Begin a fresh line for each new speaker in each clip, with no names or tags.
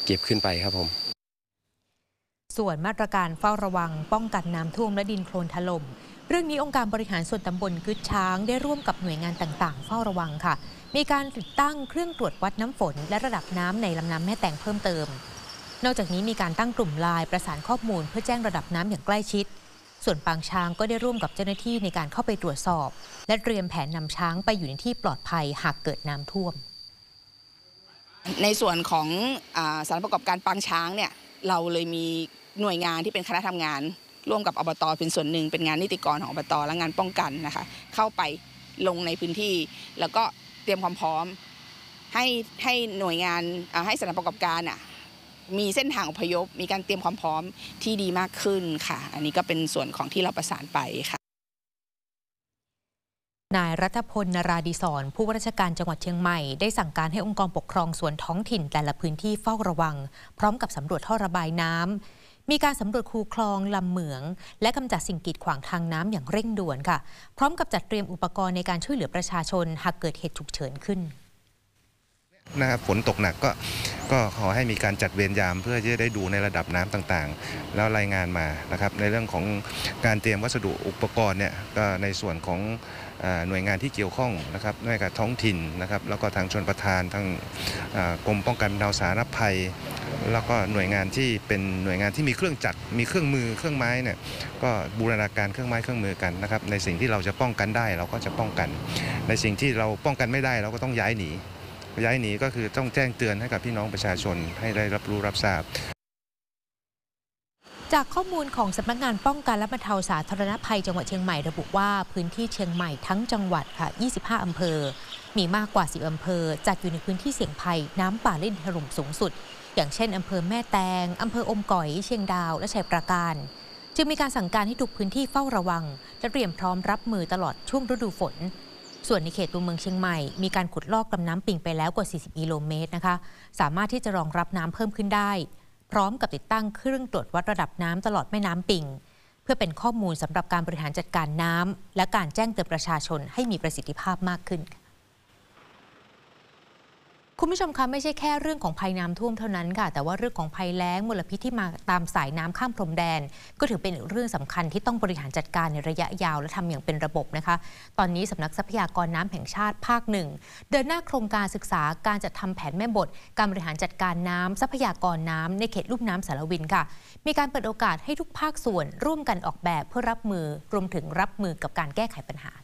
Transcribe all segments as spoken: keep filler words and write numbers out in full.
เก็บขึ้นไปครับผม
ส่วนมาตรการเฝ้าระวังป้องกันน้ำท่วมและดินโคลนถล่มเรื่องนี้องค์การบริหารส่วนตำบลกึดช้างได้ร่วมกับหน่วยงานต่างๆเฝ้าระวังค่ะมีการติดตั้งเครื่องตรวจวัดน้ำฝนและระดับน้ำในลำน้ำแม่แตงเพิ่มเติมนอกจากนี้มีการตั้งกลุ่มไลน์ประสานข้อมูลเพื่อแจ้งระดับน้ำอย่างใกล้ชิดส่วนปางช้างก็ได้ร่วมกับเจ้าหน้าที่ในการเข้าไปตรวจสอบและเตรียมแผนนำช้างไปอยู่ในที่ปลอดภัยหากเกิดน้ำท่วม
ในส่วนของสถานประกอบการปางช้างเนี่ยเราเลยมีหน่วยงานที่เป็นคณะทำงานร่วมกับอบต.เป็นส่วนหนึ่งเป็นงานนิติกรของอบต.และงานป้องกันนะคะเข้าไปลงในพื้นที่แล้วก็เตรียมความพร้อมให้ให้หน่วยงานให้สถานประกอบการอ่ะมีเส้นทางอพยพมีการเตรียมความพร้อมที่ดีมากขึ้นค่ะอันนี้ก็เป็นส่วนของที่เราประสานไปค่ะ
นายรัฐพล นราดิศรผู้ว่าราชการจังหวัดเชียงใหม่ได้สั่งการให้องค์กรปกครองส่วนท้องถิ่นแต่ละพื้นที่เฝ้าระวังพร้อมกับสำรวจท่อระบายน้ำมีการสำรวจคูคลองลำเหมืองและกำจัดสิ่งกีดขวางทางน้ำอย่างเร่งด่วนค่ะพร้อมกับจัดเตรียมอุปกรณ์ในการช่วยเหลือประชาชนหากเกิดเหตุฉุกเฉินขึ้น
นะครับฝนตกหนักก็ก็ขอให้มีการจัดเวรยามเพื่อจะได้ดูในระดับน้ำต่างๆแล้วรายงานมานะครับในเรื่องของการเตรียมวัสดุอุปกรณ์เนี่ยก็ในส่วนของหน่วยงานที่เกี่ยวข้องนะครับด้วยกับท้องถิ่นนะครับแล้วก็ทางชลประทานทางกรมป้องกันบรรเทาสาธารณภัยแล้วก็หน่วยงานที่เป็นหน่วยงานที่มีเครื่องจักรมีเครื่องมือเครื่องไม้เนี่ยก็บูรณาการเครื่องไม้เครื่องมือกันนะครับในสิ่งที่เราจะป้องกันได้เราก็จะป้องกันในสิ่งที่เราป้องกันไม่ได้เราก็ต้องย้ายหนีย้ายหนีก็คือต้องแจ้งเตือนให้กับพี่น้องประชาชนให้ได้รับรู้รับทราบ
จากข้อมูลของสำนักงานป้องกันและบรรเทาสาธารณภัยจังหวัดเชียงใหม่ระบุว่าพื้นที่เชียงใหม่ทั้งจังหวัดค่ะยี่สิบห้าอำเภอมีมากกว่าสิบอำเภอจัดอยู่ในพื้นที่เสี่ยงภัยน้ำป่าและดินถล่มสูงสุดอย่างเช่นอำเภอแม่แตงอำเภออมก๋อยเชียงดาวและชัยปราการจึงมีการสั่งการให้ทุกพื้นที่เฝ้าระวังและเตรียมพร้อมรับมือตลอดช่วงฤดูฝนส่วนในเขตตัวเมืองเชียงใหม่มีการขุดลอกลำน้ำปิงไปแล้วกว่าสี่สิบกิโลเมตรนะคะสามารถที่จะรองรับน้ำเพิ่มขึ้นได้พร้อมกับติดตั้งเครื่องตรวจวัดระดับน้ำตลอดแม่น้ำปิงเพื่อเป็นข้อมูลสำหรับการบริหารจัดการน้ำและการแจ้งเตือนประชาชนให้มีประสิทธิภาพมากขึ้นคุณผู้ชมคะไม่ใช่แค่เรื่องของภัยน้ำท่วมเท่านั้นค่ะแต่ว่าเรื่องของภัยแล้งมลพิษที่มาตามสายน้ำข้ามพรมแดนก็ถือเป็นเรื่องสำคัญที่ต้องบริหารจัดการในระยะยาวและทำอย่างเป็นระบบนะคะตอนนี้สำนักทรัพยากรน้ำแห่งชาติภาคหนึ่งเดินหน้าโครงการศึกษาการจัดทำแผนแม่บทการบริหารจัดการน้ำทรัพยากรน้ำในเขตลุ่มน้ำสารวินค่ะมีการเปิดโอกาสให้ทุกภาคส่วนร่วมกันออกแบบเพื่อรับมือรวมถึงรับมือกับการแก้ไขปัญหา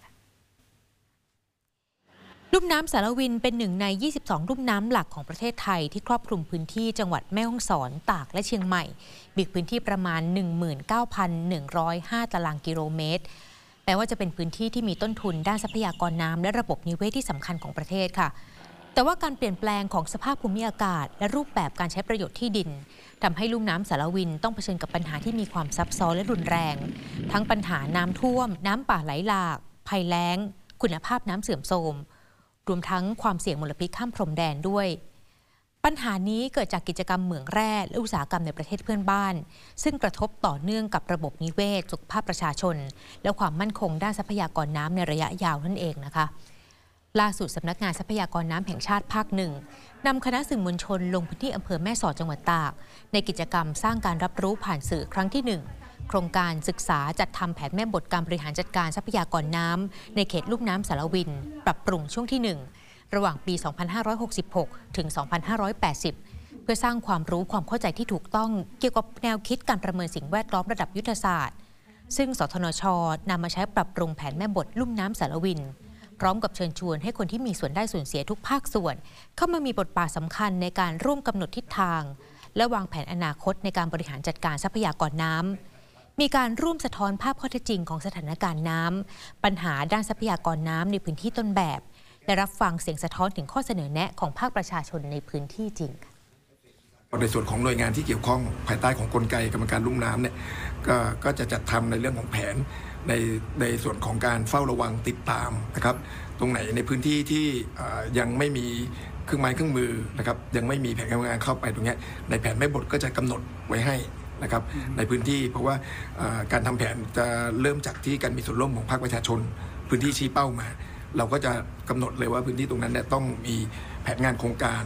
ลุ่มน้ำสารวินเป็นหนึ่งในยี่สิบสองลุ่มน้ำหลักของประเทศไทยที่ครอบคลุมพื้นที่จังหวัดแม่ฮ่องสอนตากและเชียงใหม่มีพื้นที่ประมาณ หนึ่งหมื่นเก้าพันหนึ่งร้อยห้า ตารางกิโลเมตรแม้ว่าจะเป็นพื้นที่ที่มีต้นทุนด้านทรัพยากรน้ำและระบบนิเวศที่สำคัญของประเทศค่ะแต่ว่าการเปลี่ยนแปลงของสภาพภูมิอากาศและรูปแบบการใช้ประโยชน์ที่ดินทำให้ลุ่มน้ำสารวินต้องเผชิญกับปัญหาที่มีความซับซ้อนและรุนแรงทั้งปัญหาน้ำท่วมน้ำป่าไหลหลากภัยแล้งคุณภาพน้ำเสื่อมโทรมรวมทั้งความเสี่ยงมลพิษข้ามพรมแดนด้วยปัญหานี้เกิดจากกิจกรรมเหมืองแร่และอุตสาหกรรมในประเทศเพื่อนบ้านซึ่งกระทบต่อเนื่องกับระบบนิเวศสุขภาพประชาชนและความมั่นคงด้านทรัพยากรน้ำในระยะยาวนั่นเองนะคะล่าสุดสำนักงานทรัพยากรน้ำแห่งชาติภาคหนึ่งนำคณะสื่อมวลชนลงพื้นที่อำเภอแม่สอดจังหวัดตากในกิจกรรมสร้างการรับรู้ผ่านสื่อครั้งที่หนึ่งโครงการศึกษาจัดทำแผนแม่บทการบริหารจัดการทรัพยากรน้ำในเขตลุ่มน้ำสารวินปรับปรุงช่วงที่หนึ่งระหว่างปี สองพันห้าร้อยหกสิบหก ถึง สองพันห้าร้อยแปดสิบ เพื่อสร้างความรู้ความเข้าใจที่ถูกต้องเกี่ยวกับแนวคิดการประเมินสิ่งแวดล้อมระดับยุทธศาสตร์ซึ่งสทนช.นำมาใช้ปรับปรุงแผนแม่บทลุ่มน้ำสารวินพร้อมกับเชิญชวนให้คนที่มีส่วนได้ส่วนเสียทุกภาคส่วนเข้ามามีบทบาทสำคัญในการร่วมกำหนดทิศทางและวางแผนอนาคตในการบริหารจัดการทรัพยากรน้ำมีการร่วมสะท้อนภาพข้อเท็จจริงของสถานการณ์น้ำปัญหาด้านทรัพยากรน้ำในพื้นที่ต้นแบบและรับฟังเสียงสะท้อนถึงข้อเสนอแนะของภาคประชาชนในพื้นที่จริง
ในส่วนของหน่วยงานที่เกี่ยวข้องภายใต้ของกลไกกรรมการลุ่มน้ำเนี่ย ก, ก็จะจัดทำในเรื่องของแผนในในส่วนของการเฝ้าระวังติดตามนะครับตรงไหนในพื้นที่ที่ยังไม่มีเครื่องไม้เครื่องมือนะครับยังไม่มีแผนการงานเข้าไปตรงนี้ในแผนแม่บทก็จะกำหนดไว้ให้นะครับในพื้นที่เพราะว่าการทำแผนจะเริ่มจากที่การมีส่วนร่วมของภาคประชาชนพื้นที่ชี้เป้ามาเราก็จะกำหนดเลยว่าพื้นที่ตรงนั้นเนี่ยต้องมีแผนงานโครงการ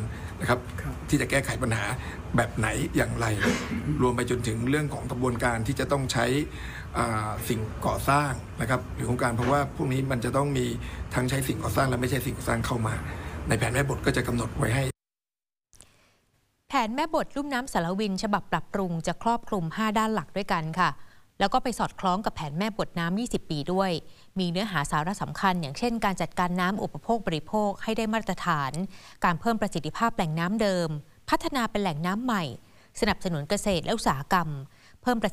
นะครับที่จะแก้ไขปัญหาแบบไหนอย่างไร รวมไปจนถึงเรื่องของกระบวนการที่จะต้องใช้สิ่งก่อสร้างนะครับหรือโครงการเพราะว่าพวกนี้มันจะต้องมีทั้งใช้สิ่งก่อสร้างและไม่ใช่สิ่งก่อสร้างเข้ามาในแผนแม่บทก็จะกำหนดไว้ให้
แผนแม่บทลุ่มน้ำสารวินฉบับปรับปรุงจะครอบคลุมห้าด้านหลักด้วยกันค่ะแล้วก็ไปสอดคล้องกับแผนแม่บทน้ำยี่สิบปีด้วยมีเนื้อหาสาระสำคัญอย่างเช่นการจัดการน้ำอุปโภคบริโภคให้ได้มาตรฐานการเพิ่มประสิทธิภาพแหล่งน้ำเดิมพัฒนาเป็นแหล่งน้ำใหม่สนับสนุนเกษตรและอุตสาหกรรมเพิ่ม